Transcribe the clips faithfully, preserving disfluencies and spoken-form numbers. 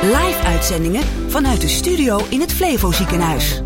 Live-uitzendingen vanuit de studio in het Flevo Ziekenhuis.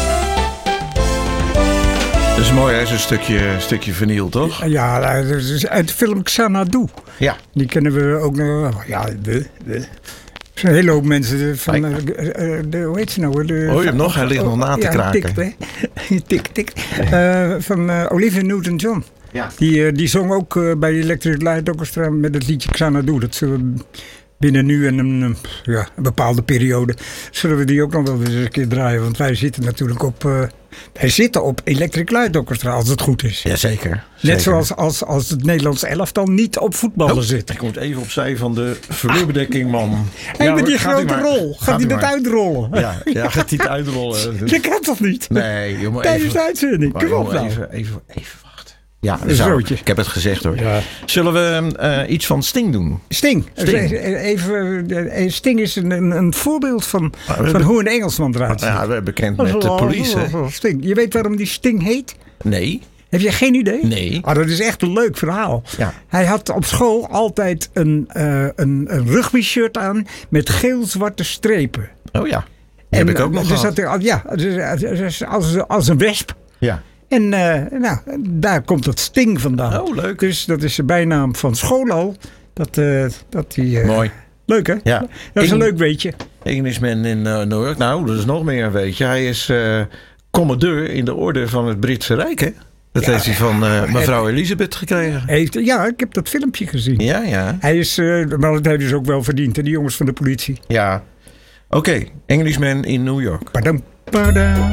Dat is mooi, hè? Zo'n stukje, stukje vinyl, toch? Ja, dat is uit de film Xanadu. Ja. Die kennen we ook nog. Ja, de, de. Er zijn een hele hoop mensen van, uh, de, hoe heet ze nou? De, oh, je hebt nog? Hij ligt nog na te ja, kraken. Tikt, hè? tik, tik. Uh, van uh, Olivia Newton-John. Ja. Die, uh, die zong ook uh, bij Electric Light Orchestra met het liedje Xanadu. Dat zullen we binnen nu en een, uh, ja, een bepaalde periode zullen we die ook nog wel eens een keer draaien. Want wij zitten natuurlijk op... Uh, wij zitten op Electric Light Orchestra, als het goed is. Jazeker. Net zeker. zoals als, als het Nederlands elftal niet op voetballen oh, zit. Ik moet even opzij van de vloerbedekking, man. Hé, hey, ja, met die gaat grote maar. rol. Gaat hij dat uitrollen? Ja, ja, gaat hij het uitrollen? Je kan toch niet? Nee, joh, maar tijdens even, de uitzending. maar, Kom op joh, nou. even, even, even wachten. Ja, Een zou, zootje. ik heb het gezegd hoor. Ja. Zullen we uh, iets van Sting doen? Sting. Sting. Even, Sting is een, een, een voorbeeld van, Ah, van hebben, hoe een Engelsman eruit ziet. Ja, we hebben bekend met de police. Sting. Je weet waarom die Sting heet? Nee. Heb je geen idee? Nee. Oh, dat is echt een leuk verhaal. Ja. Hij had op school altijd een, uh, een, een rugby shirt aan met geel-zwarte strepen. Oh ja. Die heb ik ook nog dus gehad. dat, ja, dus als, als een wesp. Ja. En uh, nou, daar komt het Sting vandaan. Oh, leuk. Dus dat is de bijnaam van school al. Dat, uh, dat die, uh, mooi. Leuk hè? Ja. Dat is Eng- een leuk weetje. Englishman in uh, New York. Nou, dat is nog meer, weet je. Hij is uh, commandeur in de orde van het Britse Rijk, hè? Dat ja, heeft hij van uh, mevrouw Elizabeth gekregen. Heeft, ja, ik heb dat filmpje gezien. Ja, ja. Hij is, uh, maar dat heeft dus ook wel verdiend, hè, die jongens van de politie. Ja. Oké, okay. Englishman in New York. Padam, padam.